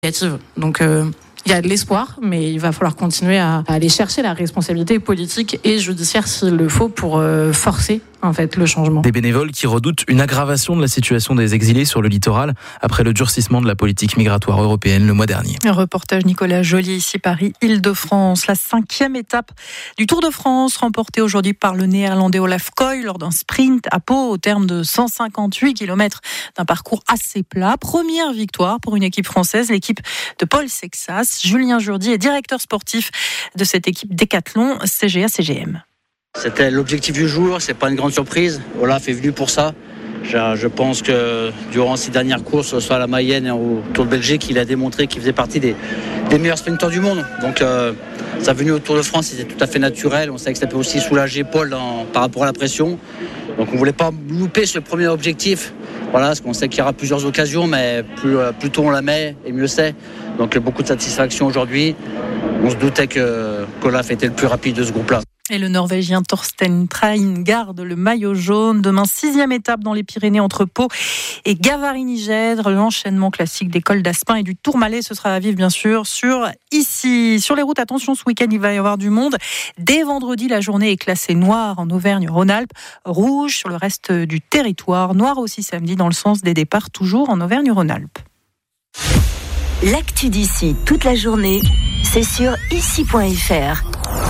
Donc il y a de l'espoir, mais il va falloir continuer à aller chercher la responsabilité politique et judiciaire s'il le faut pour forcer en fait le changement. Des bénévoles qui redoutent une aggravation de la situation des exilés sur le littoral après le durcissement de la politique migratoire européenne le mois dernier. Un reportage Nicolas Joly, ici Paris, Île-de-France. La 5e étape du Tour de France remportée aujourd'hui par le Néerlandais Olaf Koy lors d'un sprint à Pau au terme de 158 km d'un parcours assez plat. Première victoire pour une équipe française, l'équipe de Paul Sexas. Julien Jourdi est directeur sportif de cette équipe Décathlon CGA-CGM. C'était l'objectif du jour, c'est pas une grande surprise. Olaf est venu pour ça. Je pense que durant ses dernières courses, soit à la Mayenne et au Tour de Belgique, il a démontré qu'il faisait partie des meilleurs sprinteurs du monde. Donc sa venue au Tour de France, c'était tout à fait naturel. On savait que ça peut aussi soulager Paul par rapport à la pression. Donc on ne voulait pas louper ce premier objectif. Voilà, parce qu'on sait qu'il y aura plusieurs occasions, mais plus tôt on la met, et mieux c'est. Donc beaucoup de satisfaction aujourd'hui. On se doutait qu'Olaf était le plus rapide de ce groupe-là. Et le Norvégien Torstein Train garde le maillot jaune. Demain, 6e étape dans les Pyrénées entre Pau et Gavarini-Gèdre. L'enchaînement classique des cols d'Aspin et du Tourmalet, ce sera à vivre bien sûr ici. Sur les routes, attention, ce week-end, il va y avoir du monde. Dès vendredi, la journée est classée noire en Auvergne-Rhône-Alpes, rouge sur le reste du territoire, noir aussi samedi dans le sens des départs, toujours en Auvergne-Rhône-Alpes. L'actu d'ici toute la journée, c'est sur ici.fr.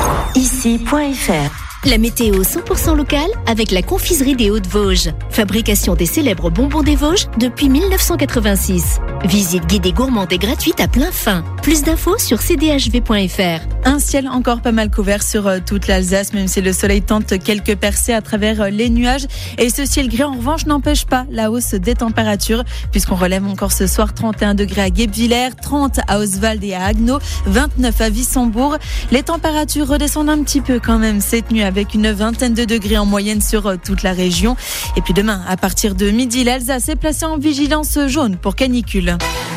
Ici.fr. La météo 100% locale avec la confiserie des Hauts-de-Vosges. Fabrication des célèbres bonbons des Vosges depuis 1986. Visite guidée gourmande et gratuite à plein fin. Plus d'infos sur cdhv.fr. Un ciel encore pas mal couvert sur toute l'Alsace, même si le soleil tente quelques percées à travers les nuages. Et ce ciel gris, en revanche, n'empêche pas la hausse des températures, puisqu'on relève encore ce soir 31 degrés à Guebwiller, 30 à Oswald et à Haguenau, 29 à Wissembourg. Les températures redescendent un petit peu quand même cette nuit, avec une vingtaine de degrés en moyenne sur toute la région. Et puis demain, à partir de midi, l'Alsace est placée en vigilance jaune pour canicule.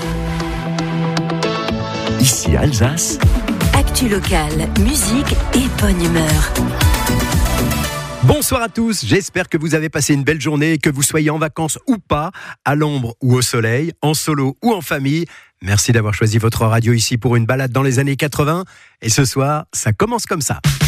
Ici Alsace. Actu locale, musique et bonne humeur. Bonsoir à tous, j'espère que vous avez passé une belle journée, que vous soyez en vacances ou pas, à l'ombre ou au soleil, en solo ou en famille. Merci d'avoir choisi votre radio ici pour une balade dans les années 80. Et ce soir, ça commence comme ça.